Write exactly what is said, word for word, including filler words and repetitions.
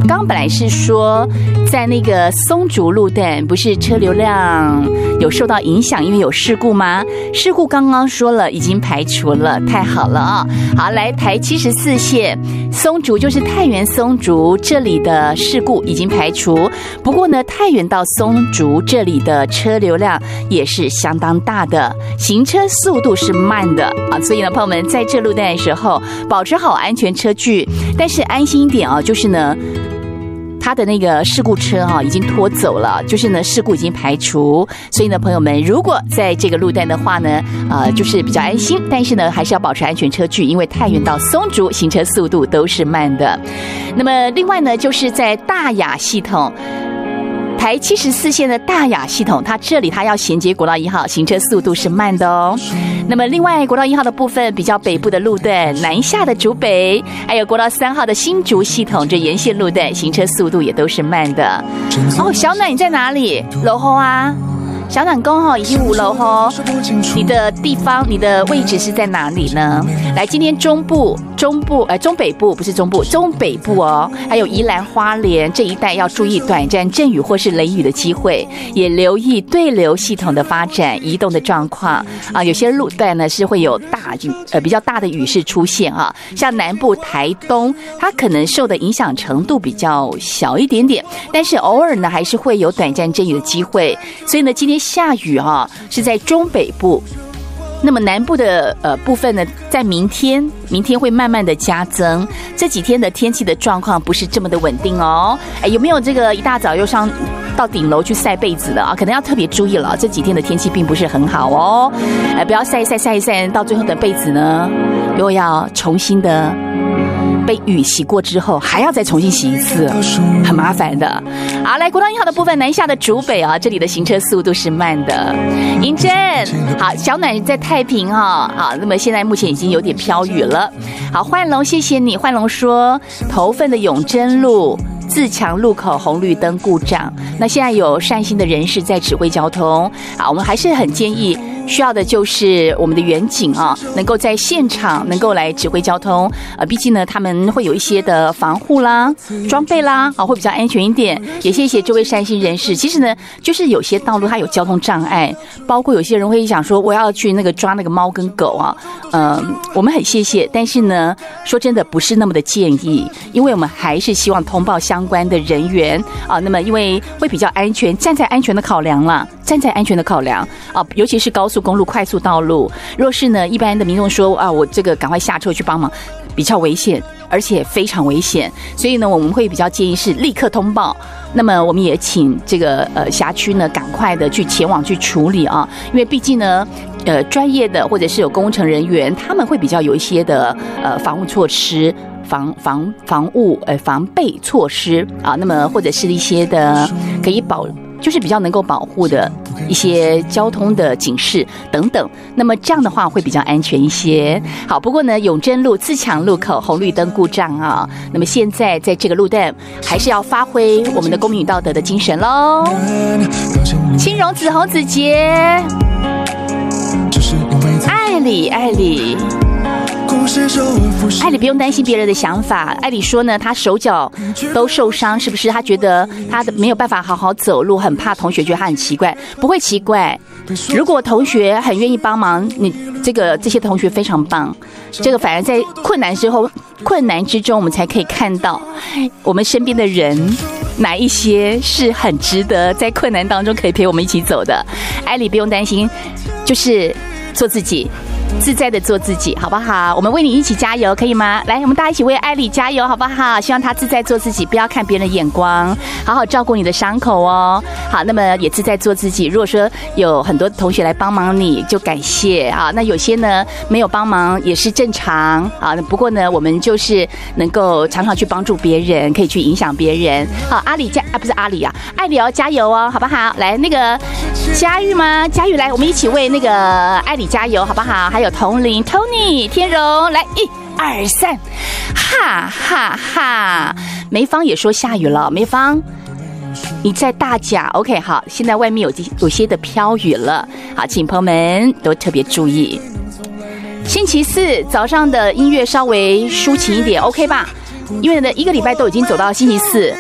刚本来是说在那个松竹路段不是车流量有受到影响，因为有事故吗？事故刚刚说了已经排除了，太好了啊！好，来台七十四线松竹就是太原松竹这里的事故已经排除，不过呢太原到松竹这里的车流量也是相当大的，行车速度是慢的啊，所以呢朋友们在这路段的时候保持好安全车距，但是安心一点啊，就是呢他的那个事故车哈、啊、已经拖走了，就是呢事故已经排除，所以呢朋友们如果在这个路段的话呢呃就是比较安心，但是呢还是要保持安全车距，因为太原到松竹行车速度都是慢的。那么另外呢就是在大雅系统台七十四线的大雅系统，它这里它要衔接国道一号，行车速度是慢的哦。那么另外国道一号的部分比较北部的路段，南下的竹北，还有国道三号的新竹系统，这沿线路段行车速度也都是慢的。哦，小暖你在哪里？楼后啊？小暖宫哈已经五楼哈，你的地方你的位置是在哪里呢？来，今天中部中部呃中北部不是中部中北部哦，还有宜兰花莲这一带要注意短暂阵雨或是雷雨的机会，也留意对流系统的发展移动的状况啊，有些路段呢是会有大雨呃比较大的雨势出现啊，像南部台东它可能受的影响程度比较小一点点，但是偶尔呢还是会有短暂阵雨的机会，所以呢今天下雨哈、啊、是在中北部，那么南部的呃部分呢，在明天明天会慢慢的加增，这几天的天气的状况不是这么的稳定哦。哎，有没有这个一大早又上到顶楼去晒被子的啊？可能要特别注意了，这几天的天气并不是很好哦。哎，不要晒一晒晒一晒，到最后的被子呢又要重新的被雨洗过之后还要再重新洗一次，很麻烦的。好，来国道一号的部分，南下的竹北啊，这里的行车速度是慢的。银珍，好，小暖在太平哈、哦，好，那么现在目前已经有点飘雨了。好，焕龙，谢谢你。焕龙说，头份的永贞路自强路口红绿灯故障，那现在有善心的人士在指挥交通。好，我们还是很建议。需要的就是我们的员警啊，能够在现场能够来指挥交通，呃，毕竟呢他们会有一些的防护啦、装备啦，啊，会比较安全一点。也谢谢这位善心人士。其实呢，就是有些道路它有交通障碍，包括有些人会想说我要去那个抓那个猫跟狗啊，嗯、呃，我们很谢谢，但是呢，说真的不是那么的建议，因为我们还是希望通报相关的人员啊，那么因为会比较安全，站在安全的考量啦。站在安全的考量啊，尤其是高速公路、快速道路，若是呢，一般的民众说啊，我这个赶快下车去帮忙，比较危险，而且非常危险，所以呢，我们会比较建议是立刻通报。那么，我们也请这个呃辖区呢，赶快的去前往去处理啊，因为毕竟呢。呃，专业的或者是有工程人员，他们会比较有一些的呃防护措施、防防防务呃防备措施啊。那么或者是一些的可以保，就是比较能够保护的一些交通的警示等等。那么这样的话会比较安全一些。好，不过呢，永贞路自强路口红绿灯故障啊，那么现在在这个路段还是要发挥我们的公民与道德的精神喽。青荣子、侯子杰。爱里爱里艾里不用担心别人的想法，艾里说呢他手脚都受伤，是不是他觉得他没有办法好好走路，很怕同学觉得他很奇怪？不会奇怪，如果同学很愿意帮忙，你这个这些同学非常棒，这个反而在困难之后困难之中我们才可以看到我们身边的人哪一些是很值得在困难当中可以陪我们一起走的。艾里不用担心，就是做自己，自在的做自己，好不好？我们为你一起加油，可以吗？来，我们大家一起为艾里加油，好不好？希望她自在做自己，不要看别人的眼光，好好照顾你的伤口哦。好，那么也自在做自己。如果说有很多同学来帮忙你，就感谢啊。那有些呢没有帮忙也是正常啊。不过呢，我们就是能够常常去帮助别人，可以去影响别人。好，阿里加啊，不是阿里啊，艾里要加油哦，好不好？来，那个佳玉吗？佳玉来，我们一起为那个艾里加油，好不好？还有童玲、Tony、天荣，来一二三，哈哈哈！梅芳也说下雨了，梅芳，你在大甲 ？OK， 好，现在外面有有些的飘雨了，好，请朋友们都特别注意。星期四早上的音乐稍微抒情一点 ，OK 吧？因为呢，一个礼拜都已经走到星期四。